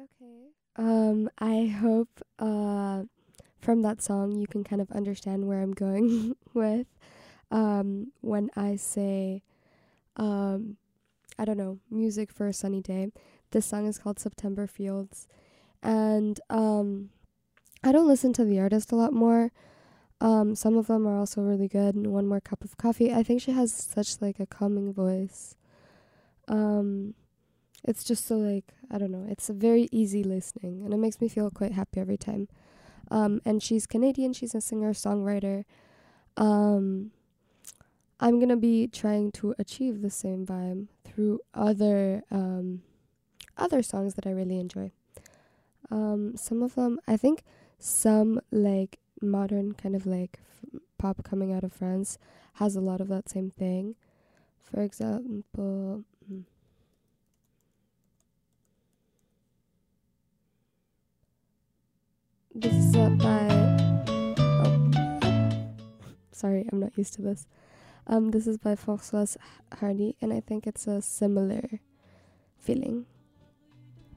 Okay. I hope from that song you can kind of understand where I'm going with when I say um I don't know, music for a sunny day. This song is called September Fields, and I don't listen to the artist a lot more. Some of them are also really good. And One More Cup of Coffee. I think she has such like a calming voice. Um, it's just so like I don't know. It's a very easy listening, and it makes me feel quite happy every time. And she's Canadian. She's a singer songwriter. Um, I'm gonna be trying to achieve the same vibe through other songs that I really enjoy. Some of them, I think, some like modern kind of like pop coming out of France has a lot of that same thing. For example, this is by sorry, I'm not used to this. This is by Françoise Hardy, and I think it's a similar feeling.